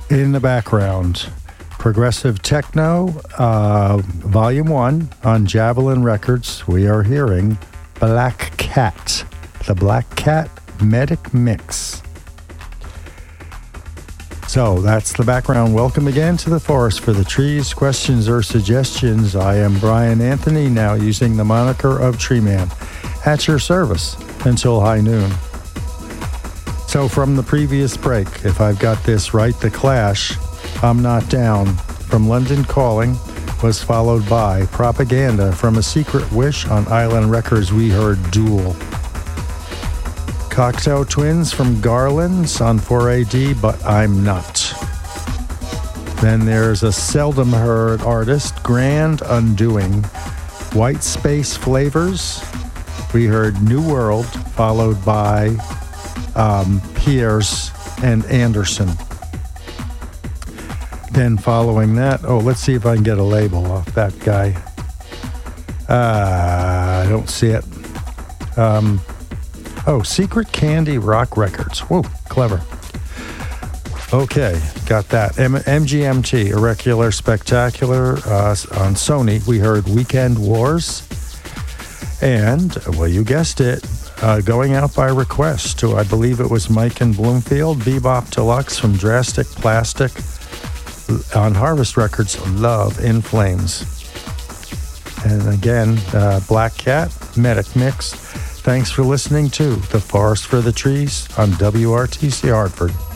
In the background, Progressive Techno, Volume 1 on Javelin Records. We are hearing Black Cat, the Black Cat Medic Mix. So that's the background. Welcome again to the Forest for the Trees. Questions or suggestions? I am Brian Anthony, now using the moniker of Tree Man, at your service until high noon. So from the previous break, if I've got this right, The Clash, I'm Not Down, from London Calling, was followed by Propaganda from A Secret Wish on Island Records. We heard Duel. Cocteau Twins from Garlands on 4AD, But I'm Not. Then there's a seldom heard artist, Grand Undoing. White Space Flavors, we heard New World, followed by Piers and Anderson. Then following that, let's see if I can get a label off that guy. I don't see it. Secret Candy Rock Records. Whoa, clever. Okay, got that. MGMT, Irregular Spectacular on Sony. We heard Weekend Wars. And, well, you guessed it, going out by request to, I believe it was Mike and Bloomfield, Bebop Deluxe from Drastic Plastic on Harvest Records, Love in Flames. And again, Black Cat, Medic Mix. Thanks for listening to The Forest for the Trees on WRTC Hartford.